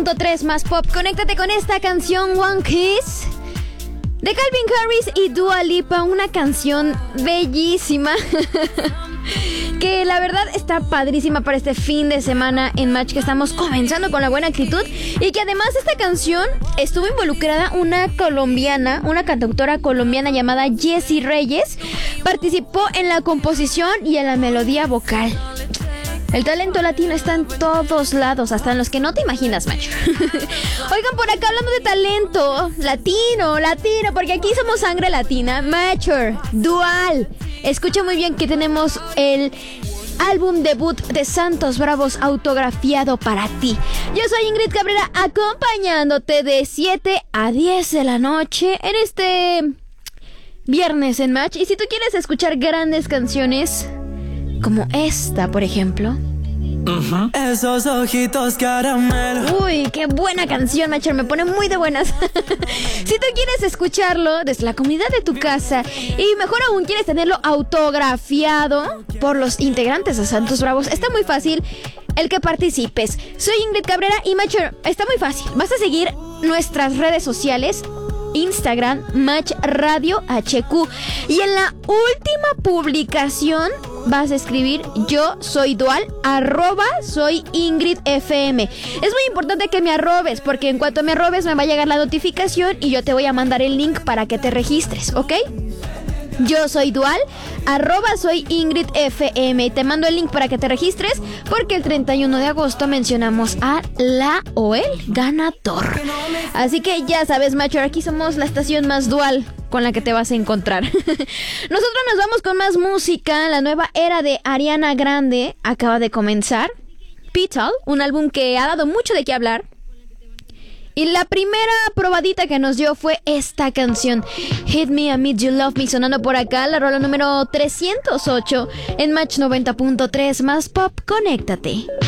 90.3 más pop. Conéctate con esta canción One Kiss de Calvin Harris y Dua Lipa, una canción bellísima que la verdad está padrísima para este fin de semana en Match, que estamos comenzando con la buena actitud, y que además esta canción estuvo involucrada una colombiana, una cantautora colombiana llamada Jessie Reyes. Participó en la composición y en la melodía vocal. El talento latino está en todos lados, hasta en los que no te imaginas, macho. Oigan, por acá hablando de talento latino, porque aquí somos sangre latina, mature, dual. Escucha muy bien que tenemos el álbum debut de Santos Bravos autografiado para ti. Yo soy Ingrid Cabrera, acompañándote de 7 a 10 de la noche en este viernes en Match. Y si tú quieres escuchar grandes canciones como esta, por ejemplo. Esos ojitos caramelo. Uy, qué buena canción, Macher, me pone muy de buenas. Si tú quieres escucharlo desde la comunidad de tu casa, y mejor aún quieres tenerlo autografiado por los integrantes de Santos Bravos, está muy fácil el que participes. Soy Ingrid Cabrera y Macher, está muy fácil. Vas a seguir nuestras redes sociales, Instagram, Match Radio HQ, y en la última publicación vas a escribir yo soy dual, @soy Ingrid FM. Es muy importante que me arrobes, porque en cuanto me arrobes me va a llegar la notificación y yo te voy a mandar el link para que te registres, ¿ok? Yo soy dual, @soy Ingrid FM, y te mando el link para que te registres, porque el 31 de agosto mencionamos a la o el ganador. Así que ya sabes, macho, aquí somos la estación más dual con la que te vas a encontrar. Nosotros nos vamos con más música. La nueva era de Ariana Grande acaba de comenzar. Petal, un álbum que ha dado mucho de qué hablar. Y la primera probadita que nos dio fue esta canción, Hit Me, I Made You Love Me, sonando por acá, la rola número 308 en Match 90.3 más pop. Conéctate.